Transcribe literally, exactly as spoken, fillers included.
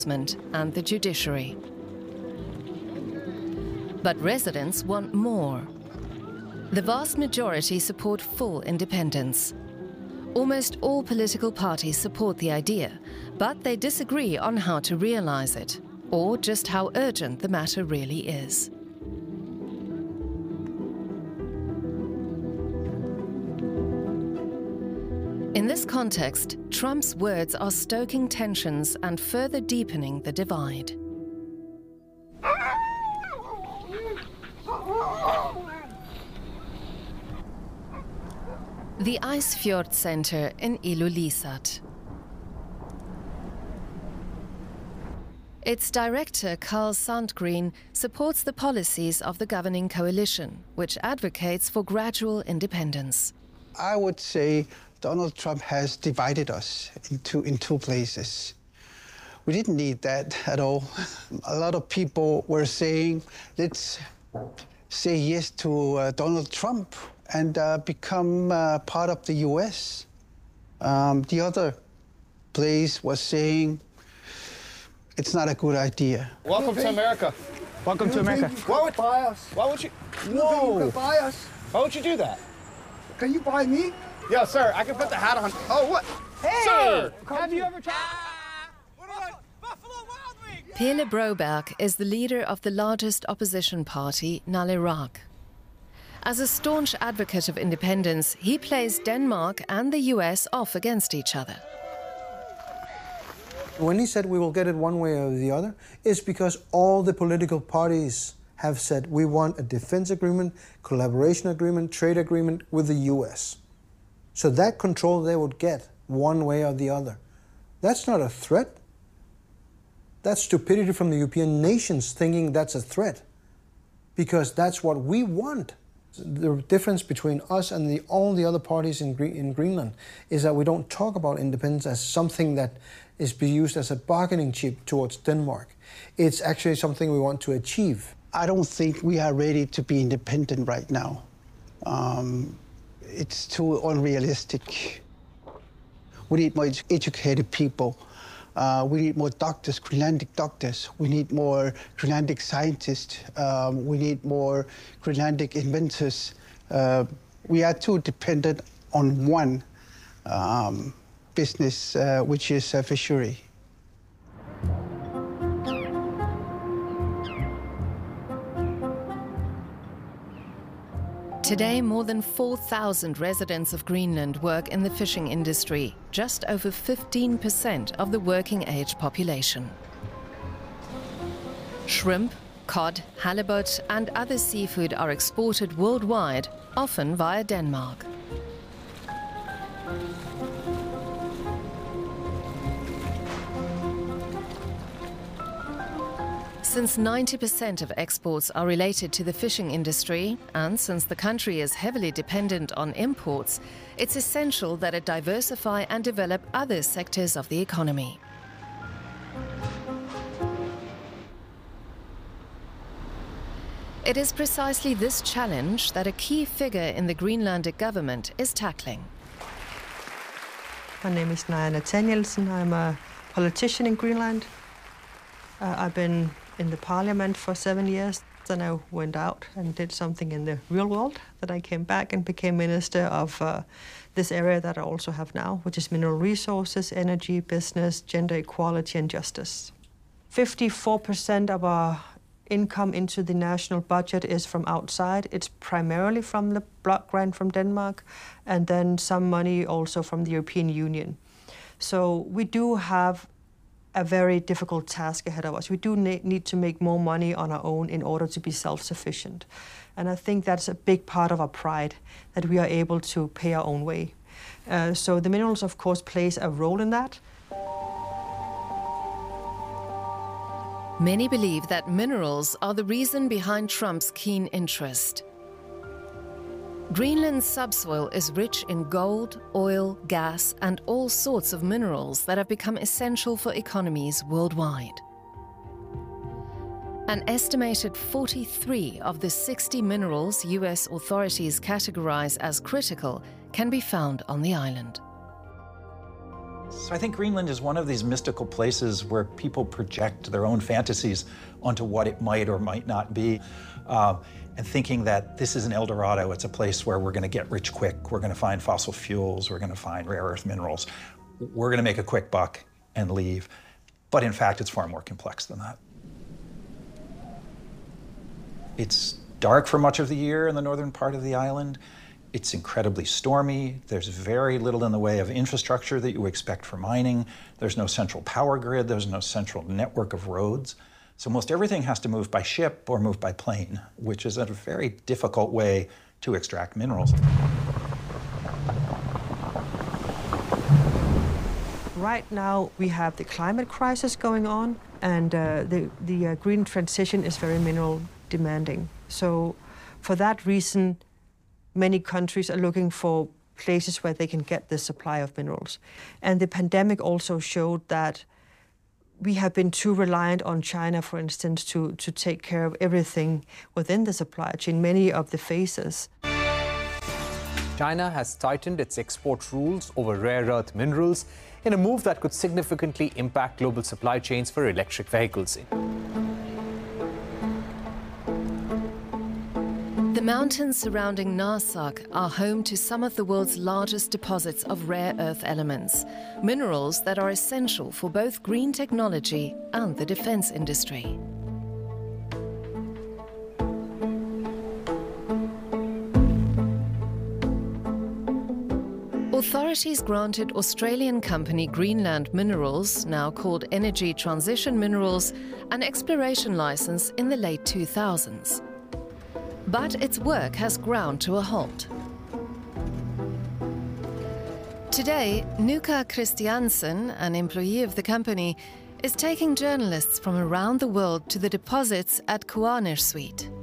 and the judiciary. But residents want more. The vast majority support full independence. Almost all political parties support the idea, but they disagree on how to realize it, or just how urgent the matter really is. In this context, Trump's words are stoking tensions and further deepening the divide. The Isfjord Center in Ilulissat. Its director, Carl Sandgren, supports the policies of the governing coalition, which advocates for gradual independence. I would say Donald Trump has divided us into in two places. We didn't need that at all. A lot of people were saying, let's say yes to uh, Donald Trump and uh, become uh, part of the U S. Um, the other place was saying, it's not a good idea. Welcome to America. Welcome you to America. Why would, buy us? Why would you? You Whoa! You can buy us. Why would you do that? Can you buy me? Yo, sir, I can put the hat on. Oh, what? Hey! Sir! Have you ever tried? Pele Broberg is the leader of the largest opposition party, Naleraq. As a staunch advocate of independence, he plays Denmark and the U S off against each other. When he said we will get it one way or the other, it's because all the political parties have said we want a defense agreement, collaboration agreement, trade agreement with the U S. So that control they would get one way or the other. That's not a threat. That's stupidity from the European nations thinking that's a threat, because that's what we want. The difference between us and the, all the other parties in, Gre in Greenland is that we don't talk about independence as something that is be used as a bargaining chip towards Denmark. It's actually something we want to achieve. I don't think we are ready to be independent right now. Um, it's too unrealistic. We need more edu educated people. Uh, we need more doctors, Greenlandic doctors. We need more Greenlandic scientists. Um, we need more Greenlandic inventors. Uh, we are too dependent on one um, business, uh, which is uh, fishery. Today, more than four thousand residents of Greenland work in the fishing industry, just over fifteen percent of the working-age population. Shrimp, cod, halibut and other seafood are exported worldwide, often via Denmark. Since ninety percent of exports are related to the fishing industry, and since the country is heavily dependent on imports, it's essential that it diversify and develop other sectors of the economy. It is precisely this challenge that a key figure in the Greenlandic government is tackling. My name is Naja Nathanielsen. I'm a politician in Greenland. Uh, I've been in the parliament for seven years. Then I went out and did something in the real world. Then I came back and became minister of uh, this area that I also have now, which is mineral resources, energy, business, gender equality and justice. fifty-four percent of our income into the national budget is from outside. It's primarily from the block grant from Denmark, and then some money also from the European Union. So we do have a very difficult task ahead of us. We do need to make more money on our own in order to be self-sufficient. And I think that's a big part of our pride, that we are able to pay our own way. Uh, so the minerals, of course, plays a role in that. Many believe that minerals are the reason behind Trump's keen interest. Greenland's subsoil is rich in gold, oil, gas, and all sorts of minerals that have become essential for economies worldwide. An estimated forty-three of the sixty minerals U S authorities categorize as critical can be found on the island. So I think Greenland is one of these mystical places where people project their own fantasies onto what it might or might not be, um, and thinking that this is an El Dorado. It's a place where we're going to get rich quick. We're going to find fossil fuels. We're going to find rare earth minerals. We're going to make a quick buck and leave. But in fact, it's far more complex than that. It's dark for much of the year in the northern part of the island. It's incredibly stormy. There's very little in the way of infrastructure that you expect for mining. There's no central power grid. There's no central network of roads. So most everything has to move by ship or move by plane, which is a very difficult way to extract minerals. Right now, we have the climate crisis going on, and uh, the, the uh, green transition is very mineral demanding. So for that reason, many countries are looking for places where they can get the supply of minerals. And the pandemic also showed that we have been too reliant on China, for instance, to, to take care of everything within the supply chain, many of the phases. China has tightened its export rules over rare earth minerals in a move that could significantly impact global supply chains for electric vehicles. The mountains surrounding Narsaq are home to some of the world's largest deposits of rare earth elements, minerals that are essential for both green technology and the defense industry. Authorities granted Australian company Greenland Minerals, now called Energy Transition Minerals, an exploration license in the late two thousands. But its work has ground to a halt. Today, Nuka Christiansen, an employee of the company, is taking journalists from around the world to the deposits at Kuannersuit.